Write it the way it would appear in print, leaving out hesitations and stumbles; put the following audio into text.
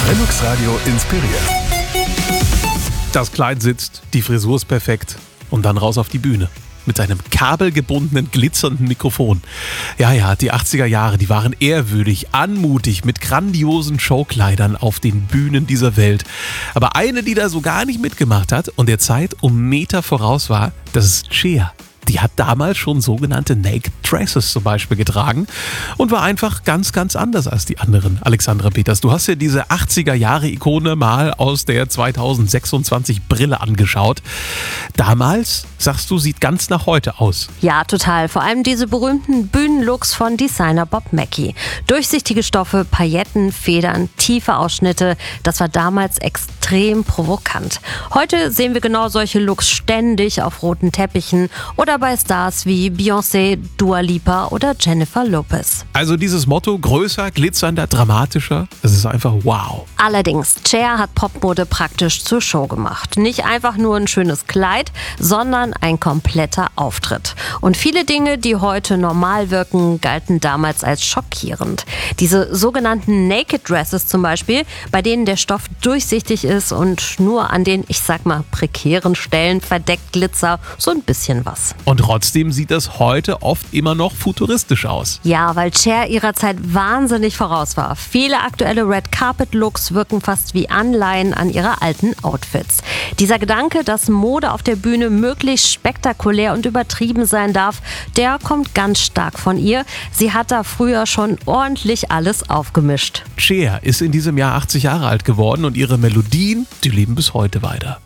Flux Radio inspiriert. Das Kleid sitzt, die Frisur ist perfekt und dann raus auf die Bühne. Mit seinem kabelgebundenen, glitzernden Mikrofon. Ja, die 80er Jahre, die waren ehrwürdig, anmutig, mit grandiosen Showkleidern auf den Bühnen dieser Welt. Aber eine, die da so gar nicht mitgemacht hat und der Zeit um Meter voraus war, das ist Cher. Die hat damals schon sogenannte Naked Dresses zum Beispiel getragen und war einfach ganz, ganz anders als die anderen. Alexandra Peters, du hast dir diese 80er-Jahre-Ikone mal aus der 2026 Brille angeschaut. Damals, sagst du, sieht ganz nach heute aus. Ja, total. Vor allem diese berühmten Bühnenlooks von Designer Bob Mackie. Durchsichtige Stoffe, Pailletten, Federn, tiefe Ausschnitte. Das war damals extrem provokant. Heute sehen wir genau solche Looks ständig auf roten Teppichen oder bei Stars wie Beyoncé, Dua Lipa oder Jennifer Lopez. Also dieses Motto, größer, glitzernder, dramatischer, das ist einfach wow. Allerdings, Cher hat Popmode praktisch zur Show gemacht. Nicht einfach nur ein schönes Kleid, sondern ein kompletter Auftritt. Und viele Dinge, die heute normal wirken, galten damals als schockierend. Diese sogenannten Naked Dresses zum Beispiel, bei denen der Stoff durchsichtig ist und nur an den, ich sag mal, prekären Stellen verdeckt Glitzer so ein bisschen was. Und trotzdem sieht das heute oft immer noch futuristisch aus. Ja, weil Cher ihrer Zeit wahnsinnig voraus war. Viele aktuelle Red-Carpet-Looks wirken fast wie Anleihen an ihre alten Outfits. Dieser Gedanke, dass Mode auf der Bühne möglichst spektakulär und übertrieben sein darf, der kommt ganz stark von ihr. Sie hat da früher schon ordentlich alles aufgemischt. Cher ist in diesem Jahr 80 Jahre alt geworden und ihre Melodien, die leben bis heute weiter.